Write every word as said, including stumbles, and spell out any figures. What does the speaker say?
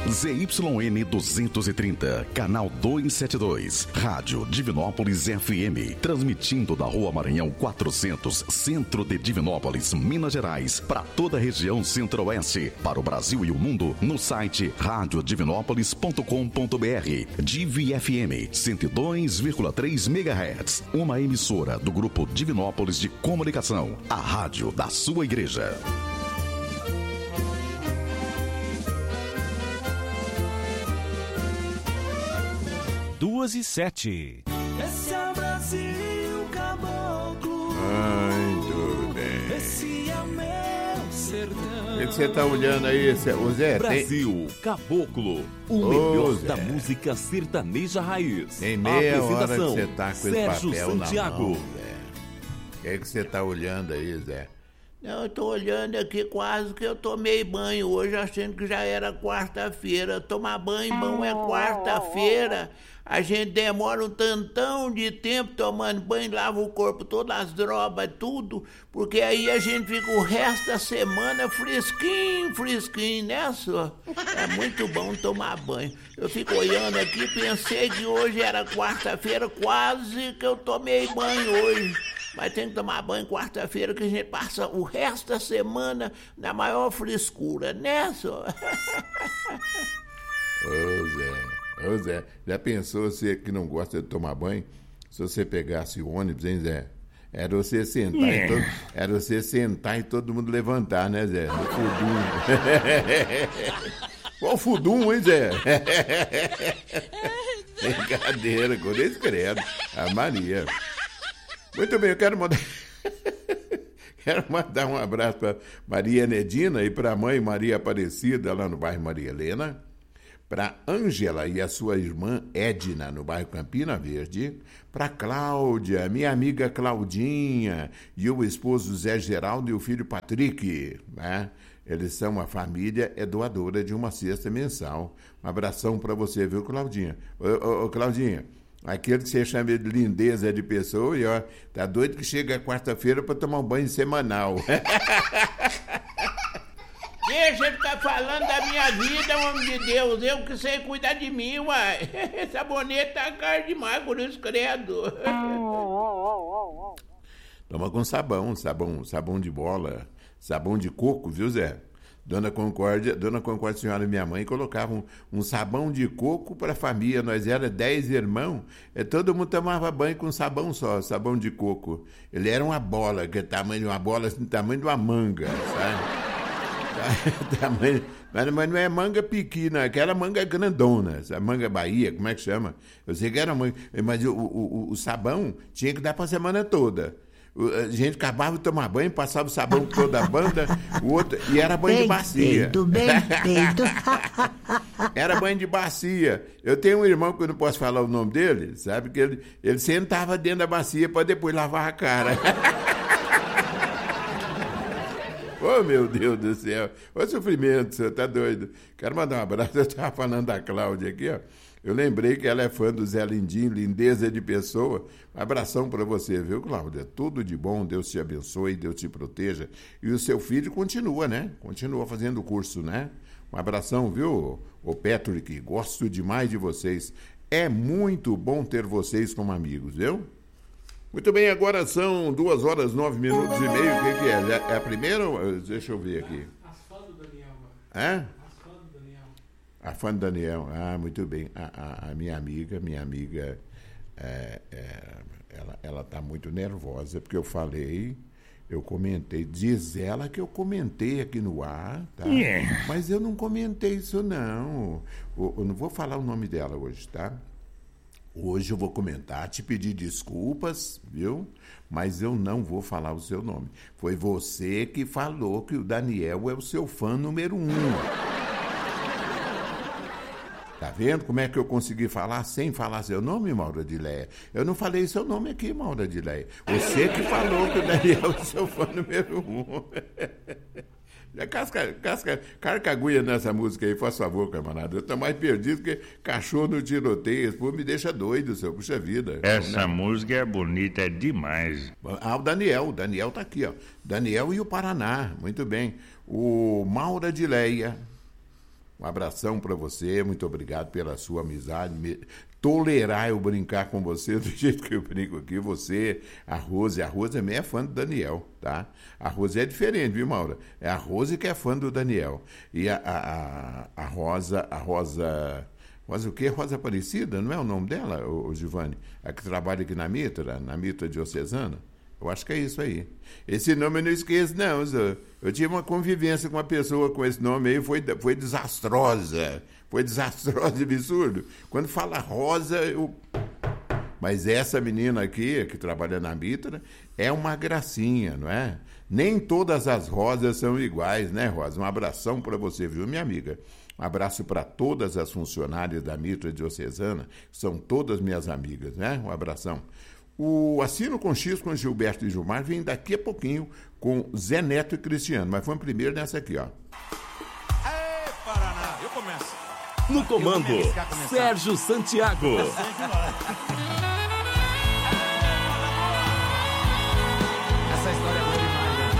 Z Y N duzentos e trinta, canal duzentos e setenta e dois, Rádio Divinópolis F M, transmitindo da Rua Maranhão quatrocentos, centro de Divinópolis, Minas Gerais, para toda a região centro-oeste, para o Brasil e o mundo, no site rádio divinópolis ponto com ponto b r. Divi F M cento e dois vírgula três megahertz, uma emissora do Grupo Divinópolis de Comunicação, a rádio da sua igreja. Duas e sete. Esse é o Brasil caboclo. Ai, tudo bem. Esse é o meu sertão. O que você tá olhando aí, o Zé? Brasil tem... Caboclo, o Ô, melhor Zé. da música sertaneja raiz. Tem meia hora que Apresentação, você tá com esse Sérgio papel Santiago. na mão, Zé. O que é que você tá olhando aí, Zé? Não, eu tô olhando aqui quase que eu tomei banho hoje, achando que já era quarta-feira. Tomar banho bom é quarta-feira. A gente demora um tantão de tempo tomando banho, lava o corpo todo, as drogas, tudo, porque aí a gente fica o resto da semana fresquinho, fresquinho, né, só? É muito bom tomar banho. Eu fico olhando aqui, pensei que hoje era quarta-feira, quase que eu tomei banho hoje. Mas tem que tomar banho quarta-feira, que a gente passa o resto da semana na maior frescura, né, só? Ô, Zé, ô, Zé, já pensou você que não gosta de tomar banho? Se você pegasse o ônibus, hein, Zé? Era você sentar, É. e todo, era você sentar e todo mundo levantar, né, Zé? No fudum. Qual fudum, hein, Zé? Brincadeira, com esse credo. A Maria. Muito bem, eu quero mandar... quero mandar um abraço para Maria Nedina e para a mãe Maria Aparecida, lá no bairro Maria Helena. Para Ângela e a sua irmã Edna, no bairro Campina Verde. Para Cláudia, minha amiga Claudinha, e o esposo Zé Geraldo e o filho Patrick, né? Eles são uma família, é doadora de uma cesta mensal. Um abração para você, viu, Claudinha? Ô, ô, ô, Claudinha, aquele que você chama de lindeza de pessoa, e ó, tá doido que chega quarta-feira para tomar um banho semanal. Deixa de ficar falando da minha vida, homem de Deus. Eu que sei cuidar de mim, uai. Sabonete tá caro demais, por isso, credo. Toma com sabão, sabão, sabão de bola, sabão de coco, viu, Zé? Dona Concórdia, Dona Concórdia, senhora e minha mãe, colocavam um, um sabão de coco para a família. Nós era dez irmãos, e todo mundo tomava banho com sabão só, sabão de coco. Ele era uma bola, que é tamanho, uma bola assim, tamanho de uma manga, sabe? tamanho, mas, mas não é manga piqui, não, aquela manga grandona, a manga Bahia, como é que chama? Eu sei que era manga, mas o, o, o sabão tinha que dar para a semana toda. A gente acabava de tomar banho, passava o sabão por toda a banda, o outro, e era banho de bacia. Perfeito, bem feito. Era banho de bacia. Eu tenho um irmão que eu não posso falar o nome dele, sabe? Que ele, ele sentava dentro da bacia para depois lavar a cara. Ô, oh, meu Deus do céu. Ô, sofrimento, você tá doido. Quero mandar um abraço. Eu estava falando da Cláudia aqui, ó. Eu lembrei que ela é fã do Zé Lindinho, lindeza de pessoa. Um abração para você, viu, Cláudia? Tudo de bom, Deus te abençoe, Deus te proteja. E o seu filho continua, né? Continua fazendo o curso, né? Um abração, viu, ô Patrick? Gosto demais de vocês. É muito bom ter vocês como amigos, viu? Muito bem, agora são duas horas, nove minutos e meio. O que, que é? É a primeira? Deixa eu ver aqui. As fãs do Daniel. Hã? As fãs do Daniel. A fã do Daniel, ah, muito bem. A, a, a minha amiga, minha amiga, é, é, ela, ela tá muito nervosa, porque eu falei, eu comentei, diz ela que eu comentei aqui no ar, tá? Yeah. Mas eu não comentei isso, não. Eu, eu não vou falar o nome dela hoje, tá? Hoje eu vou comentar, te pedir desculpas, viu? Mas eu não vou falar o seu nome. Foi você que falou que o Daniel é o seu fã número um. Tá vendo como é que eu consegui falar sem falar seu nome, Maura Dileia? Eu não falei seu nome aqui, Maura Dileia. Você que falou que o Daniel é o seu fã número um. Casca, casca, carcaguia nessa música aí, faz favor, camarada. Eu tô mais perdido que cachorro no tiroteio. Pô, me deixa doido, seu, puxa vida. Essa né? música é bonita demais. Ah, o Daniel, o Daniel tá aqui, ó. Daniel e o Paraná, muito bem. O Maura Dileia, Um abração para você, muito obrigado pela sua amizade, me tolerar eu brincar com você do jeito que eu brinco aqui, você, a Rose, a Rose também é fã do Daniel, tá? A Rose é diferente, viu, Maura? É a Rose que é fã do Daniel. E a, a, a, a Rosa, a Rosa... Rosa o quê? Rosa Aparecida? Não é o nome dela, o, o Giovanni? A que trabalha aqui na Mitra, na Mitra Diocesana? Eu acho que é isso aí. Esse nome eu não esqueço, não. Eu, eu tive uma convivência com uma pessoa com esse nome aí, foi, foi desastrosa. Foi desastrosa e absurdo. Quando fala Rosa, eu... Mas essa menina aqui, que trabalha na Mitra, é uma gracinha, não é? Nem todas as rosas são iguais, né, Rosa? Um abração para você, viu, minha amiga? Um abraço para todas as funcionárias da Mitra Diocesana, são todas minhas amigas, né? Um abração. O Assino com X com Gilberto e Gilmar vem daqui a pouquinho com Zé Neto e Cristiano, mas vamos primeiro nessa aqui, ó. Aê, Paraná! Eu começo. No comando, Eu começo, Sérgio Santiago.